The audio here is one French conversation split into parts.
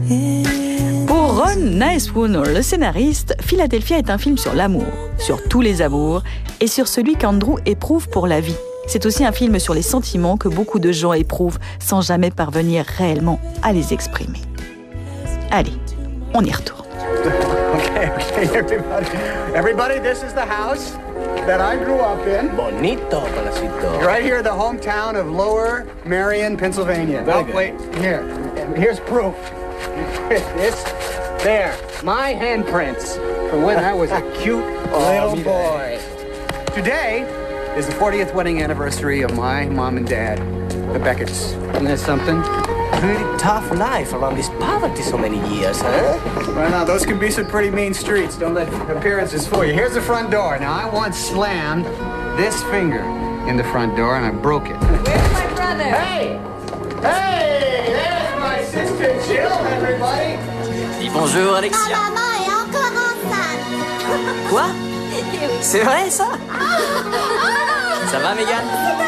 Pour Ron Nicewood, le scénariste, Philadelphia est un film sur l'amour, sur tous les amours, et sur celui qu'Andrew éprouve pour la vie. C'est aussi un film sur les sentiments que beaucoup de gens éprouvent sans jamais parvenir réellement à les exprimer. Allez, on y retourne. Okay, everybody, this is the house that I grew up in. Bonito, Palacito. Right here, the hometown of Lower Marion, Pennsylvania. Very Oh, good. wait, here's proof. This, there, my handprints from when I was a cute little boy. Today is the 40th wedding anniversary of my mom and dad, the Becketts. Isn't that something? Pretty tough life around this poverty so many years, huh? Well, now, those can be some pretty mean streets. Don't let appearances fool you. Here's the front door. Now, I once slammed this finger in the front door, and I broke it. Where's my brother? Hey! Hey! There's my sister Jill, everybody! Dis bonjour, Alexia. Ma maman est encore enceinte. Quoi? C'est vrai, ça? Ça va, Mégane?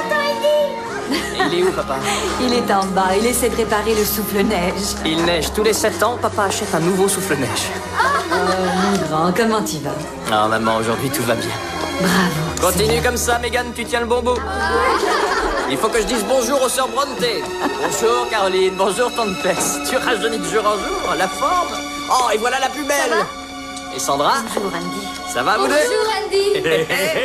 Il est où, papa? Il est en bas, il essaie de réparer le souffle-neige. Il neige tous les 7 ans, papa achète un nouveau souffle-neige. Oh, mon grand, comment tu vas? Ah, maman, aujourd'hui, tout va bien. Bravo. Continue comme ça, Mégane, tu tiens le bon bout. Il faut que je dise bonjour aux sœurs Bronte. Bonjour, Caroline. Bonjour, Tante Tess. Tu rajeunis de jour en jour, la forme. Oh, et voilà la plus belle. Et Sandra? Bonjour, Andy. Ça va, vous deux? Andy.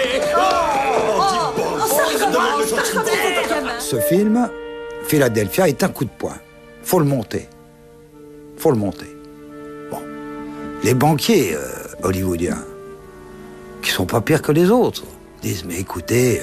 Ce film, Philadelphia, est un coup de poing. Faut le monter. Faut le monter. Bon. Les banquiers hollywoodiens, qui sont pas pires que les autres, disent, mais écoutez,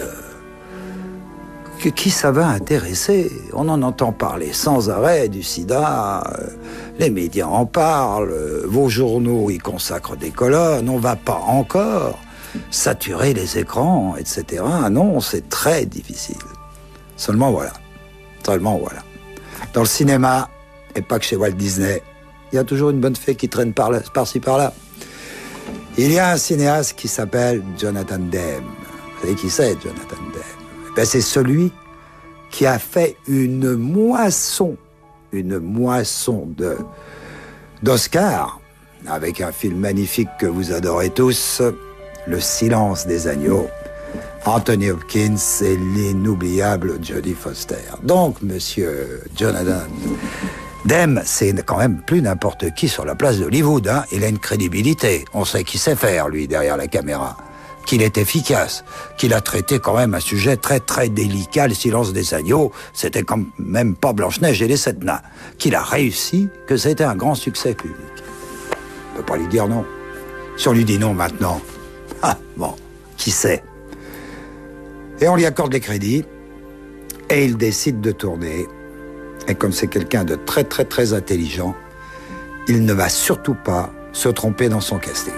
qui ça va intéresser? On en entend parler sans arrêt du sida, les médias en parlent, vos journaux y consacrent des colonnes, on va pas encore saturer les écrans, etc. Non, c'est très difficile. Seulement voilà. Dans le cinéma, et pas que chez Walt Disney, il y a toujours une bonne fée qui traîne par-ci par-là. Il y a un cinéaste qui s'appelle Jonathan Demme. Vous savez qui c'est, Jonathan Demme? Ben, c'est celui qui a fait une moisson d'Oscars, avec un film magnifique que vous adorez tous, Le Silence des agneaux, Anthony Hopkins et l'inoubliable Jodie Foster. Donc, monsieur Jonathan Demme, c'est quand même plus n'importe qui sur la place d'Hollywood, hein. Il a une crédibilité. On sait qu'il sait faire, lui, derrière la caméra. Qu'il est efficace. Qu'il a traité quand même un sujet très, très délicat, Le Silence des agneaux. C'était quand même pas Blanche-Neige et les 7 nains. Qu'il a réussi, que c'était un grand succès public. On peut pas lui dire non. Si on lui dit non maintenant, ah, bon, qui sait? Et on lui accorde les crédits, et il décide de tourner. Et comme c'est quelqu'un de très, très, très intelligent, il ne va surtout pas se tromper dans son casting.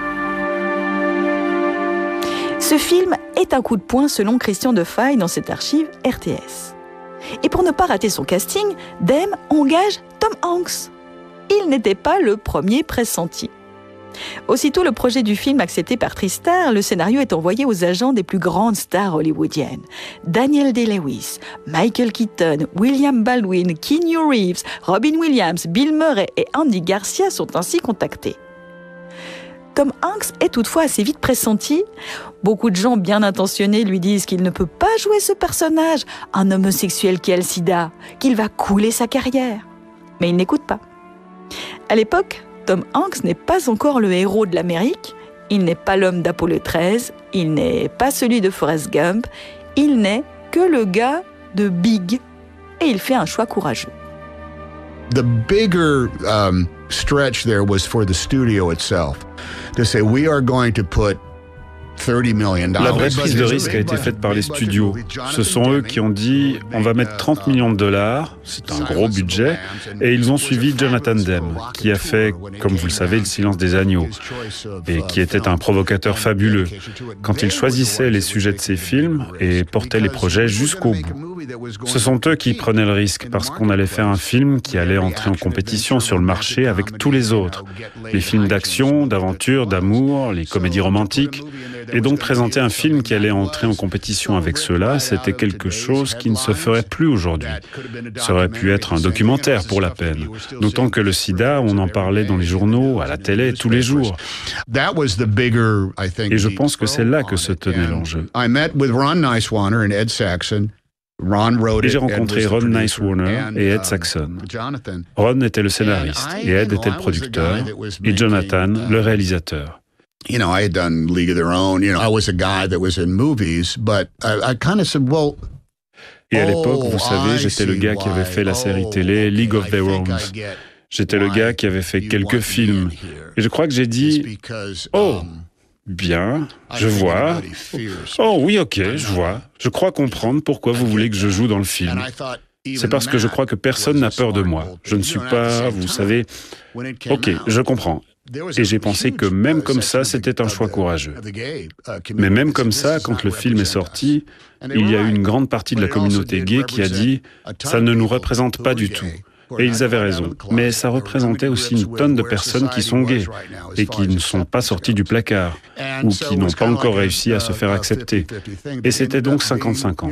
Ce film est un coup de poing selon Christian Defaille dans cette archive RTS. Et pour ne pas rater son casting, Demme engage Tom Hanks. Il n'était pas le premier pressenti. Aussitôt le projet du film accepté par Tristar, le scénario est envoyé aux agents des plus grandes stars hollywoodiennes. Daniel Day-Lewis, Michael Keaton, William Baldwin, Keanu Reeves, Robin Williams, Bill Murray et Andy Garcia sont ainsi contactés. Tom Hanks est toutefois assez vite pressenti. Beaucoup de gens bien intentionnés lui disent qu'il ne peut pas jouer ce personnage, un homosexuel qui a le sida, qu'il va couler sa carrière. Mais il n'écoute pas. À l'époque, Tom Hanks n'est pas encore le héros de l'Amérique, il n'est pas l'homme d'Apollo 13, il n'est pas celui de Forrest Gump, il n'est que le gars de Big. Et il fait un choix courageux. The bigger stretch there was for the studio itself to say we are going to put $30 million. La vraie prise de risque a été faite par les studios. Ce sont eux qui ont dit on va mettre $30 millions, c'est un gros budget, et ils ont suivi Jonathan Demme, qui a fait, comme vous le savez, Le Silence des agneaux, et qui était un provocateur fabuleux. Quand il choisissait les sujets de ses films et portait les projets jusqu'au bout. Ce sont eux qui prenaient le risque, parce qu'on allait faire un film qui allait entrer en compétition sur le marché avec tous les autres. Les films d'action, d'aventure, d'amour, les comédies romantiques. Et donc présenter un film qui allait entrer en compétition avec ceux-là, c'était quelque chose qui ne se ferait plus aujourd'hui. Ça aurait pu être un documentaire pour la peine. D'autant que le sida, on en parlait dans les journaux, à la télé, tous les jours. Et je pense que c'est là que se tenait l'enjeu. Et j'ai rencontré Ron Nicewarner et Ed Saxon. Ron était le scénariste et Ed était le producteur et Jonathan le réalisateur. You know, I had done League of Their Own. You know, I was a guy that was in movies, but I kind of said, well. Et à l'époque, vous savez, j'étais le gars qui avait fait la série télé League of Their Own. J'étais le gars qui avait fait quelques films. Et je crois que j'ai dit, oh, bien, je vois. Oh oui, ok, je vois. Je crois comprendre pourquoi vous voulez que je joue dans le film. C'est parce que je crois que personne n'a peur de moi. Je ne suis pas, vous savez. Ok, je comprends. Et j'ai pensé que même comme ça, c'était un choix courageux. Mais même comme ça, quand le film est sorti, il y a eu une grande partie de la communauté gay qui a dit « ça ne nous représente pas du tout ». Et ils avaient raison. Mais ça représentait aussi une tonne de personnes qui sont gays et qui ne sont pas sorties du placard ou qui n'ont pas encore réussi à se faire accepter. Et c'était donc 50-50.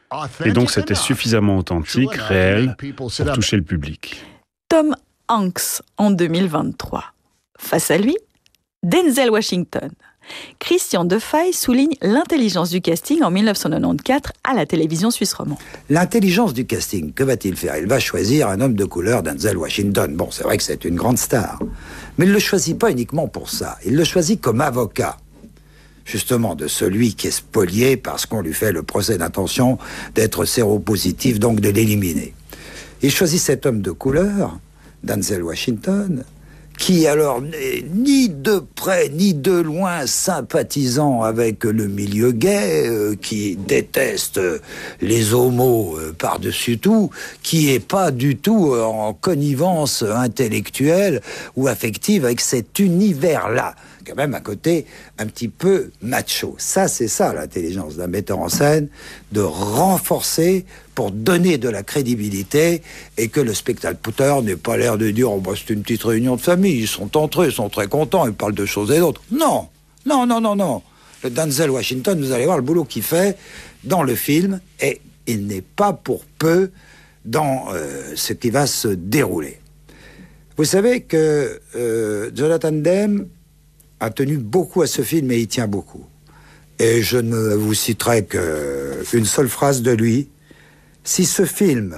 Et donc c'était suffisamment authentique, réel, pour toucher le public. Tom Hanks en 2023. Face à lui, Denzel Washington. Christian Defay souligne l'intelligence du casting en 1994 à la télévision suisse romande. L'intelligence du casting, que va-t-il faire? Il va choisir un homme de couleur, Denzel Washington. Bon, c'est vrai que c'est une grande star. Mais il ne le choisit pas uniquement pour ça. Il le choisit comme avocat, justement, de celui qui est spolié parce qu'on lui fait le procès d'intention d'être séropositif, donc de l'éliminer. Il choisit cet homme de couleur, Denzel Washington, qui alors n'est ni de près ni de loin sympathisant avec le milieu gay, qui déteste les homos par-dessus tout, qui est pas du tout en connivence intellectuelle ou affective avec cet univers-là, quand même à côté un petit peu macho. Ça, c'est ça l'intelligence d'un metteur en scène, de renforcer pour donner de la crédibilité et que le spectateur n'ait pas l'air de dire « Oh, bah, c'est une petite réunion de famille, ils sont entre eux, ils sont très contents, ils parlent de choses et d'autres. » Non, non, non, non, non. Le Denzel Washington, vous allez voir le boulot qu'il fait dans le film et il n'est pas pour peu dans ce qui va se dérouler. Vous savez que Jonathan Demme a tenu beaucoup à ce film et il tient beaucoup. Et je ne vous citerai qu'une seule phrase de lui. Si ce film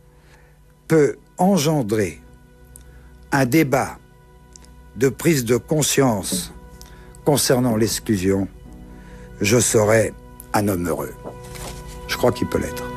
peut engendrer un débat de prise de conscience concernant l'exclusion, je serai un homme heureux. Je crois qu'il peut l'être.